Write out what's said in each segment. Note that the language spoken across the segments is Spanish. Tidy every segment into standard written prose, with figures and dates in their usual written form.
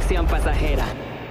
colección pasajera.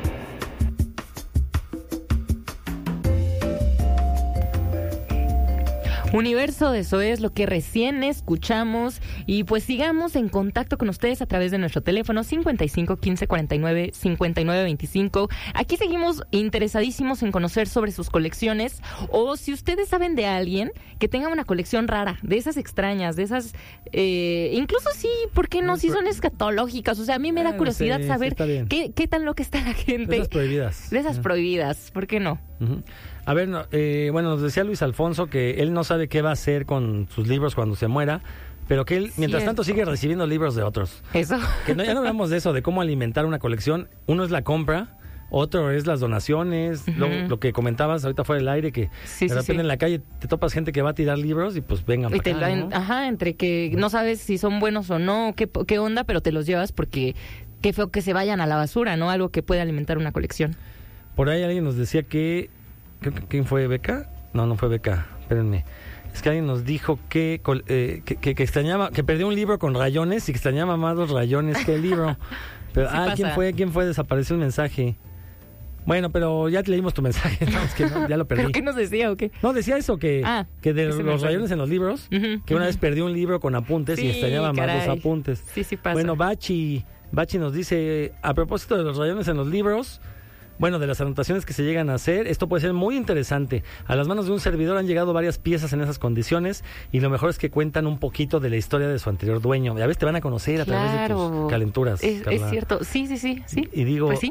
Universo de Zoé es lo que recién escuchamos y pues sigamos en contacto con ustedes a través de nuestro teléfono 55 15 49 59 25. Aquí seguimos interesadísimos en conocer sobre sus colecciones o si ustedes saben de alguien que tenga una colección rara, de esas extrañas, de esas, incluso sí, ¿por qué no? Si son escatológicas, o sea, a mí me da curiosidad saber qué tan loca está la gente. De esas prohibidas. De esas prohibidas, ¿por qué no? Uh-huh. A ver, bueno, nos decía Luis Alfonso que él no sabe qué va a hacer con sus libros cuando se muera, pero que él, mientras tanto, sigue recibiendo libros de otros. Eso. Que ya no hablamos de eso, de cómo alimentar una colección. Uno es la compra, otro es las donaciones, Uh-huh. lo que comentabas ahorita fuera del aire, que de repente en la calle te topas gente que va a tirar libros y pues vengan para acá, ¿no? Ajá, entre que no sabes si son buenos o no, qué onda, pero te los llevas porque qué feo que se vayan a la basura, ¿no? Algo que puede alimentar una colección. Por ahí alguien nos decía que... ¿Quién fue? ¿Beca? No fue Beca. Espérenme. Es que alguien nos dijo que extrañaba, que perdió un libro con rayones y que extrañaba más los rayones que el libro. Pero, sí ¿quién fue? Desapareció el mensaje. Bueno, pero ya te leímos tu mensaje, ¿no? Es que ya lo perdí. ¿Pero qué nos decía o qué? No, decía eso, que de los mensaje. rayones en los libros, que una vez perdió un libro con apuntes y extrañaba más los apuntes. Sí pasa. Bueno, Bachi nos dice, a propósito de los rayones en los libros... Bueno, de las anotaciones que se llegan a hacer, esto puede ser muy interesante. A las manos de un servidor han llegado varias piezas en esas condiciones y lo mejor es que cuentan un poquito de la historia de su anterior dueño. Ya ves, te van a conocer a través de tus calenturas. Es cierto, sí. Y digo... Pues sí,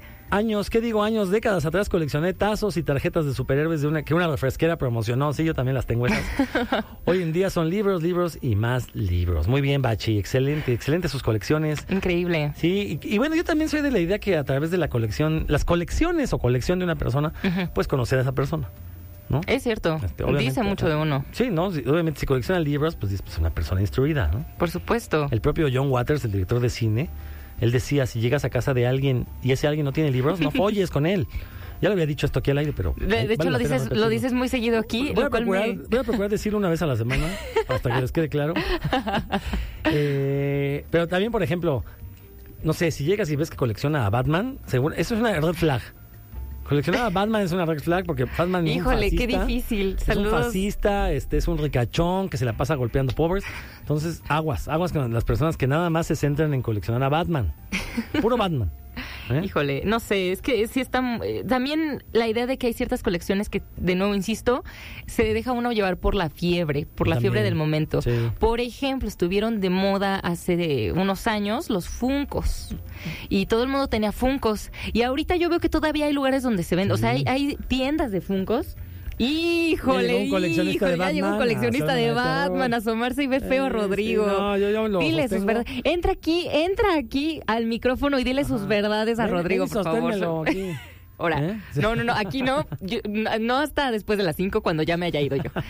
años, décadas atrás coleccioné tazos y tarjetas de superhéroes que una refresquera promocionó. Sí, yo también las tengo esas. Hoy en día son libros y más libros. Muy bien, Bachi, excelente sus colecciones. Increíble. Sí, y bueno, yo también soy de la idea que a través de la colección, las colecciones o colección de una persona, puedes conocer a esa persona, ¿no? Es cierto, dice mucho de uno. Sí, ¿no? Obviamente si colecciona libros, pues es una persona instruida, ¿no? Por supuesto. El propio John Waters, el director de cine, él decía, si llegas a casa de alguien y ese alguien no tiene libros, no folles con él. Ya lo había dicho esto aquí al aire, pero... De hecho, lo dices muy seguido aquí. Voy a procurar decirlo una vez a la semana, hasta que les quede claro. Pero también, por ejemplo, no sé, si llegas y ves que colecciona a Batman, eso es una red flag. Coleccionar a Batman es una red flag porque Batman es un fascista. Qué difícil. Saludos. Es un fascista, es un ricachón que se la pasa golpeando pobres. Entonces, aguas con las personas que nada más se centran en coleccionar a Batman. Puro Batman. Híjole, no sé, es que sí está... también la idea de que hay ciertas colecciones que, de nuevo, insisto, se deja uno llevar por la fiebre, fiebre del momento. Sí. Por ejemplo, estuvieron de moda hace unos años los Funkos. Y todo el mundo tenía Funkos. Y ahorita yo veo que todavía hay lugares donde se venden. Sí. O sea, hay tiendas de Funkos. Híjole, ya llegó un coleccionista de Batman a asomarse y ve feo a Rodrigo. Sí, no, yo lo dile sus verdades. Entra aquí al micrófono y dile sus verdades a Rodrigo, por favor. Aquí. Ahora, no, aquí no. No hasta después de las 5 cuando ya me haya ido yo.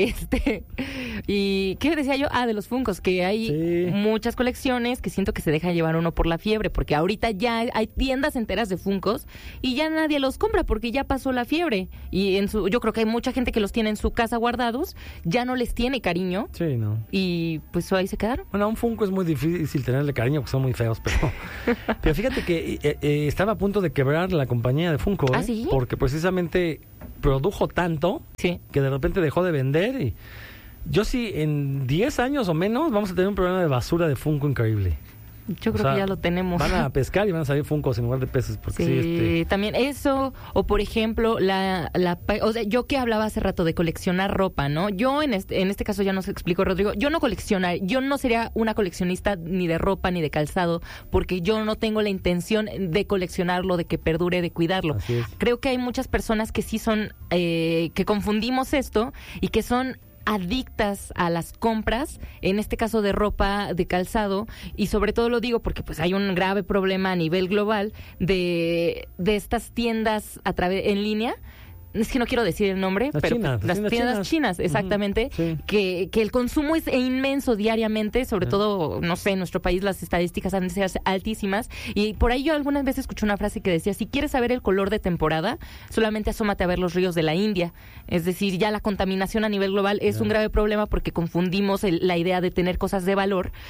¿Y qué decía yo? De los Funkos, que hay muchas colecciones que siento que se deja llevar uno por la fiebre, porque ahorita ya hay tiendas enteras de Funkos y ya nadie los compra porque ya pasó la fiebre. Y yo creo que hay mucha gente que los tiene en su casa guardados, ya no les tiene cariño. Sí, no. Y pues ahí se quedaron. Bueno, a un Funko es muy difícil tenerle cariño porque son muy feos, pero fíjate que estaba a punto de quebrar la compañía de Funko, ¿Ah, sí? Porque precisamente produjo tanto que de repente dejó de vender y yo sí, en 10 años o menos vamos a tener un problema de basura de Funko increíble. Yo creo que ya lo tenemos. Van a pescar y van a salir Funkos en lugar de peces. Porque sí, también eso. O por ejemplo, o sea, yo que hablaba hace rato de coleccionar ropa, ¿no? Yo en este caso ya nos explicó Rodrigo, yo no sería una coleccionista ni de ropa ni de calzado, porque yo no tengo la intención de coleccionarlo, de que perdure, de cuidarlo. Creo que hay muchas personas que sí son, que confundimos esto y que son adictas a las compras, en este caso de ropa, de calzado, y sobre todo lo digo porque pues hay un grave problema a nivel global de estas tiendas en línea. Es que no quiero decir el nombre, pero las tiendas chinas, exactamente, que el consumo es inmenso diariamente, sobre todo, no sé, en nuestro país las estadísticas han de ser altísimas, y por ahí yo algunas veces escuché una frase que decía, si quieres saber el color de temporada, solamente asómate a ver los ríos de la India. Es decir, ya la contaminación a nivel global es un grave problema porque confundimos la idea de tener cosas de valor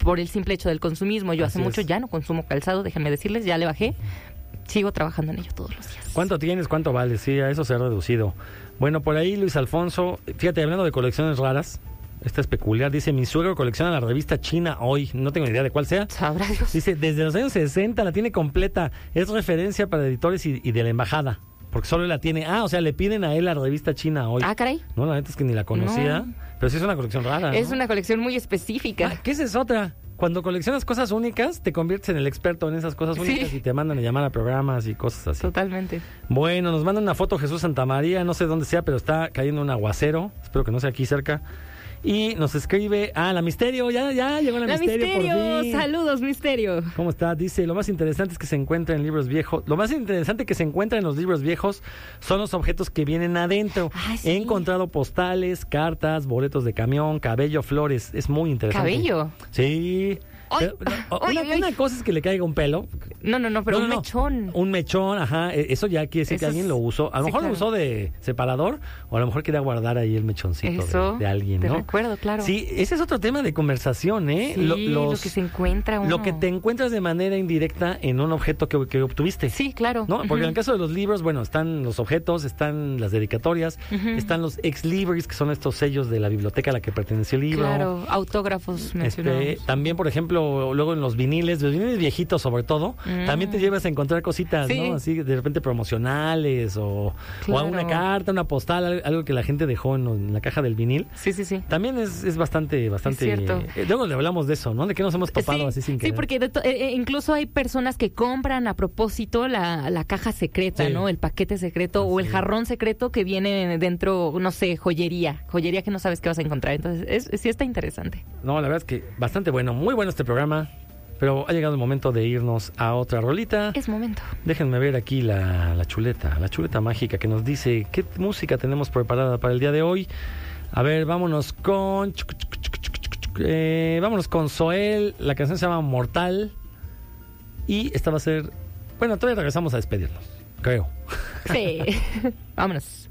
por el simple hecho del consumismo. Yo Así hace mucho es. ya no consumo calzado, déjenme decirles, ya le bajé. Sigo trabajando en ello todos los días. ¿Cuánto tienes? ¿Cuánto vale? Sí, a eso se ha reducido. Bueno, por ahí Luis Alfonso, fíjate, hablando de colecciones raras, esta es peculiar, dice, mi suegro colecciona la revista China Hoy, no tengo ni idea de cuál sea. Sabrá Dios. Dice, desde los años 60 la tiene completa, es referencia para editores y de la embajada, porque solo él la tiene. O sea, le piden a él la revista China Hoy. Ah, caray. No, la neta es que ni la conocía, No. pero sí es una colección rara, ¿no? Es una colección muy específica. ¿Qué esa es otra? Cuando coleccionas cosas únicas, te conviertes en el experto en esas cosas únicas Sí. y te mandan a llamar a programas y cosas así. Totalmente. Bueno, nos mandan una foto Jesús Santamaría, no sé dónde sea, pero está cayendo un aguacero, espero que no sea aquí cerca. Y nos escribe, la Misterio, ya llegó la Misterio por fin. Saludos, Misterio. ¿Cómo está? Dice, lo más interesante es que se encuentra en libros viejos. Lo más interesante que se encuentra en los libros viejos son los objetos que vienen adentro. Sí. He encontrado postales, cartas, boletos de camión, cabello, flores. Es muy interesante. ¿Cabello? Sí. Ay, Pero, ay, ay. una cosa es que le caiga un pelo. No, pero un mechón. Un mechón, ajá. Eso ya quiere decir Eso que alguien es- lo usó. A lo sí, mejor claro. lo usó de separador o a lo mejor quería guardar ahí el mechoncito Eso, de alguien, te ¿no? recuerdo, claro. Sí, ese es otro tema de conversación, ¿eh? Sí, lo que se encuentra uno. Lo que te encuentras de manera indirecta en un objeto que obtuviste. Sí, claro. ¿No? Porque Ujú. en el caso de los libros, bueno, están los objetos, están las dedicatorias, Ujú. están los ex-libris, que son estos sellos de la biblioteca a la que perteneció el libro. Claro, autógrafos mencionados. También, por ejemplo, luego en los viniles viejitos sobre todo, también te llevas a encontrar cositas, Sí. ¿no? Así de repente promocionales o Claro. una carta, una postal, algo que la gente dejó en la caja del vinil. Sí. También es bastante... cierto. Luego le hablamos de eso, ¿no? De qué nos hemos topado Sí, así sin querer. sí, porque incluso hay personas que compran a propósito la caja secreta, Sí. ¿no? El paquete secreto o el Así. jarrón secreto que viene dentro, no sé, joyería que no sabes qué vas a encontrar. Entonces, sí está interesante. No, la verdad es que bastante bueno, muy bueno este programa, pero ha llegado el momento de irnos a otra rolita. Es momento. Déjenme ver aquí la chuleta mágica que nos dice qué música tenemos preparada para el día de hoy. A ver, vámonos con Zoel, la canción se llama Mortal y esta va a ser, bueno, todavía regresamos a despedirnos, creo. Sí. Vámonos.